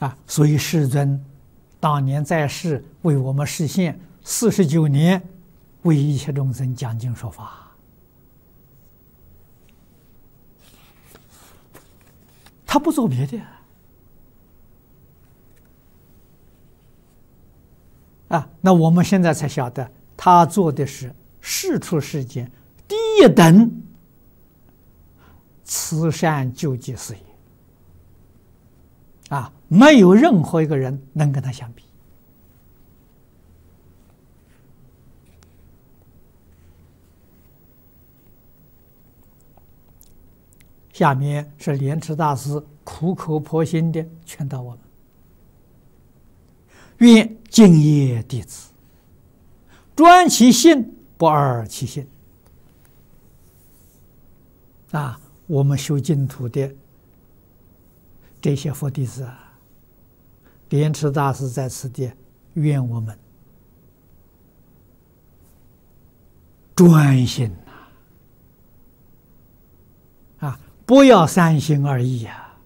所以世尊当年在世为我们示现49年，为一切众生讲经说法。他不做别的那我们现在才晓得，他做的是世出世间第一等慈善救济事业没有任何一个人能跟他相比。下面是莲池大师苦口婆心的劝导我们：愿敬业弟子，专其心，不二其心。我们修净土的这些佛弟子莲池大师在此地愿我们专心不要三心二意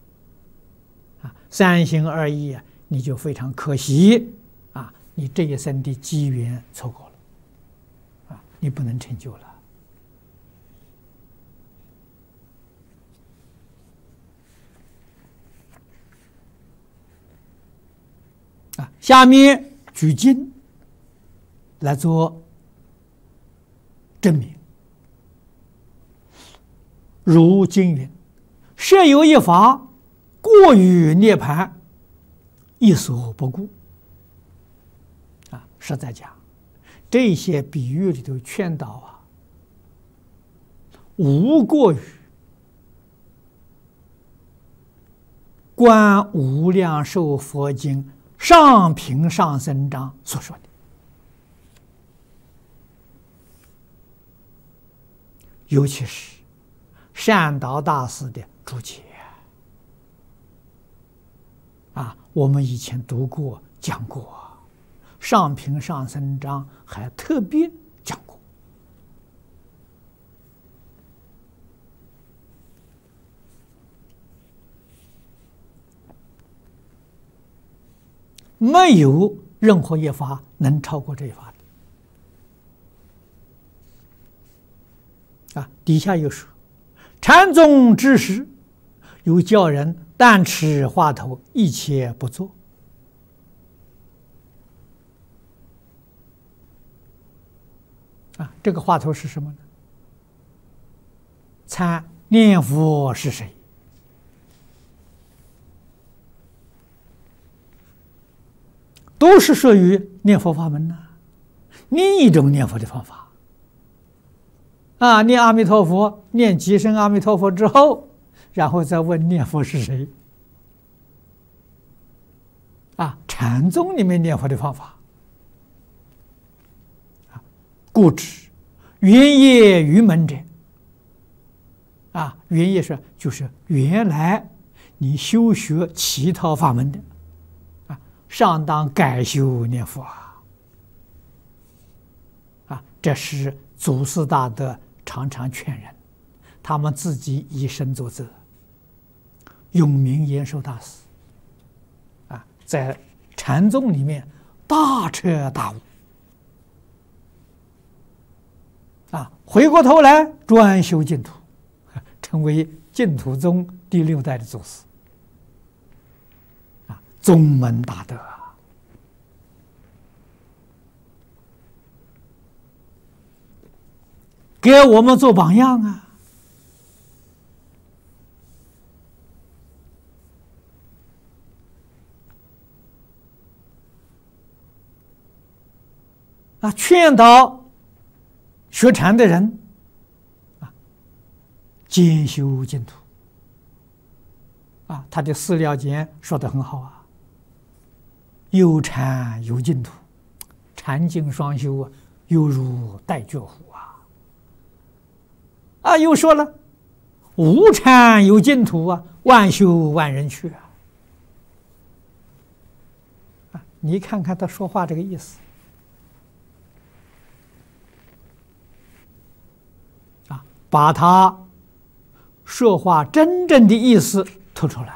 三心二意你就非常可惜你这一生的机缘错过了你不能成就了。下面举经来做证明。如经云：设有一法，过于涅槃，亦所不顾。实在讲，这些比喻里头劝导无过于观无量寿佛经上品上生章所说的。尤其是善导大师的注解我们以前读过讲过，上品上生章还特别讲过没有任何一法能超过这一法的底下又说：禅宗之时，有教人但持话头，一切不做。这个话头是什么呢？参念佛是谁？都是属于念佛法门另一种念佛的方法念阿弥陀佛，念几声阿弥陀佛之后，然后再问念佛是谁禅宗里面念佛的方法故知原业于门者原业就是原来你修学其他法门的上当改修念佛这是祖师大德常常劝人，他们自己以身作则。永明延寿大师在禅宗里面大彻大悟回过头来专修净土，成为净土宗第6代的祖师宗门大德给我们做榜样劝导学禅的人兼修净土他的四料简说得很好有禅有净土，禅净双修犹如带脚虎又说了无禅有净土万修万人去你看看他说话这个意思把他说话真正的意思吐出来了